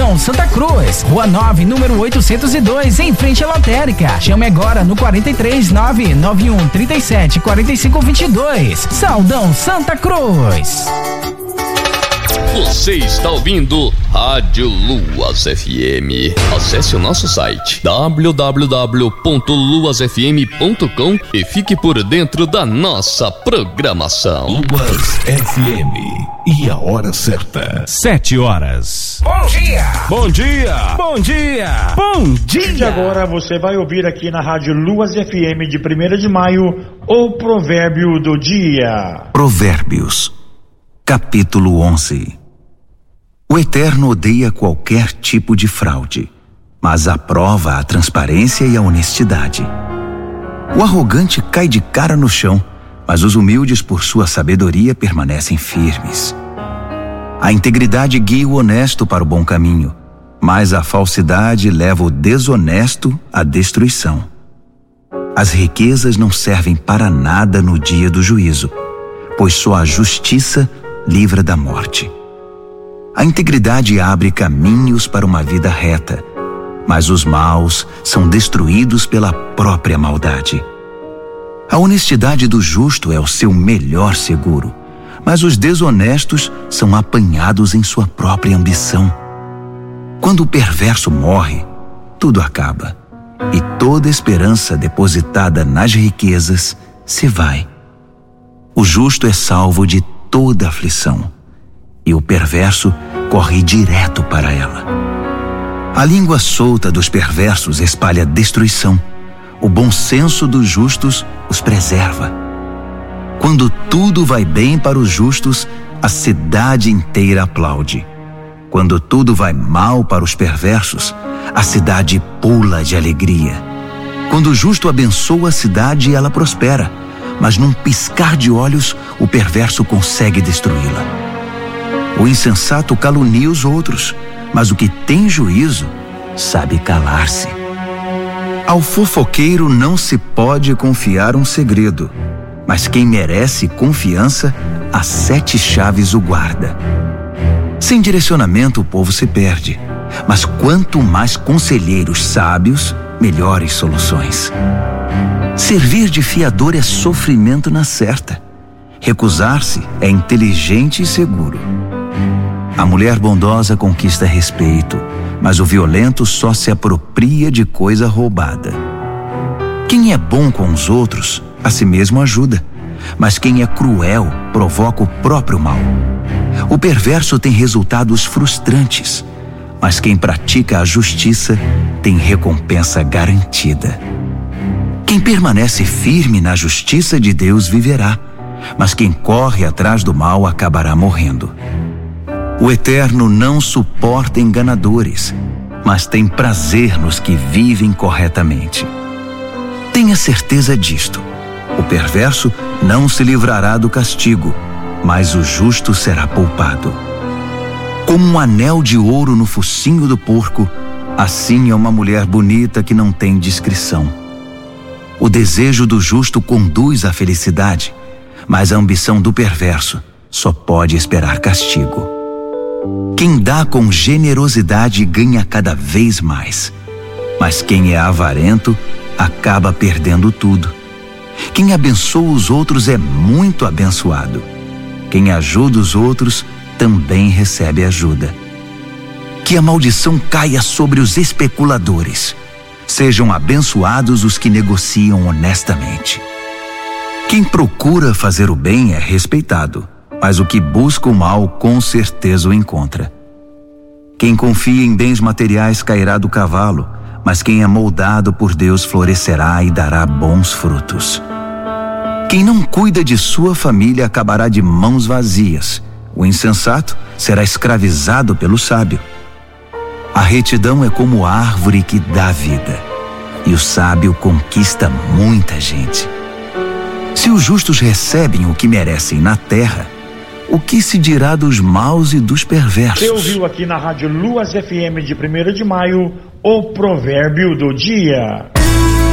Saldão Santa Cruz, Rua 9, número 802, em frente à lotérica. Chame agora no 43991374522. Saldão Santa Cruz. Você está ouvindo Rádio Luas FM. Acesse o nosso site www.luasfm.com e fique por dentro da nossa programação. Luas FM e a hora certa. 7h. Bom dia! Bom dia! Bom dia! Bom dia! E agora você vai ouvir aqui na Rádio Luas FM de 1º de maio o provérbio do dia. Provérbios, capítulo 11. O Eterno odeia qualquer tipo de fraude, mas aprova a transparência e a honestidade. O arrogante cai de cara no chão, mas os humildes, por sua sabedoria, permanecem firmes. A integridade guia o honesto para o bom caminho, mas a falsidade leva o desonesto à destruição. As riquezas não servem para nada no dia do juízo, pois só a justiça livra da morte. A integridade abre caminhos para uma vida reta, mas os maus são destruídos pela própria maldade. A honestidade do justo é o seu melhor seguro, mas os desonestos são apanhados em sua própria ambição. Quando o perverso morre, tudo acaba, e toda esperança depositada nas riquezas se vai. O justo é salvo de toda aflição, e o perverso corre direto para ela. A língua solta dos perversos espalha destruição. O bom senso dos justos os preserva. Quando tudo vai bem para os justos, a cidade inteira aplaude. Quando tudo vai mal para os perversos, a cidade pula de alegria. Quando o justo abençoa a cidade, ela prospera, mas num piscar de olhos, o perverso consegue destruí-la. O insensato calunia os outros, mas o que tem juízo sabe calar-se. Ao fofoqueiro não se pode confiar um segredo, mas quem merece confiança, a 7 chaves o guarda. Sem direcionamento o povo se perde, mas quanto mais conselheiros sábios, melhores soluções. Servir de fiador é sofrimento na certa. Recusar-se é inteligente e seguro. A mulher bondosa conquista respeito, mas o violento só se apropria de coisa roubada. Quem é bom com os outros, a si mesmo ajuda, mas quem é cruel provoca o próprio mal. O perverso tem resultados frustrantes, mas quem pratica a justiça tem recompensa garantida. Quem permanece firme na justiça de Deus viverá, mas quem corre atrás do mal acabará morrendo. O Eterno não suporta enganadores, mas tem prazer nos que vivem corretamente. Tenha certeza disto: o perverso não se livrará do castigo, mas o justo será poupado. Como um anel de ouro no focinho do porco, assim é uma mulher bonita que não tem discrição. O desejo do justo conduz à felicidade, mas a ambição do perverso só pode esperar castigo. Quem dá com generosidade ganha cada vez mais, mas quem é avarento acaba perdendo tudo. Quem abençoa os outros é muito abençoado. Quem ajuda os outros também recebe ajuda. Que a maldição caia sobre os especuladores. Sejam abençoados os que negociam honestamente. Quem procura fazer o bem é respeitado, mas o que busca o mal com certeza o encontra. Quem confia em bens materiais cairá do cavalo, mas quem é moldado por Deus florescerá e dará bons frutos. Quem não cuida de sua família acabará de mãos vazias. O insensato será escravizado pelo sábio. A retidão é como árvore que dá vida, e o sábio conquista muita gente. Se os justos recebem o que merecem na terra, o que se dirá dos maus e dos perversos? Você ouviu aqui na Rádio Luas FM de 1º de maio o provérbio do dia.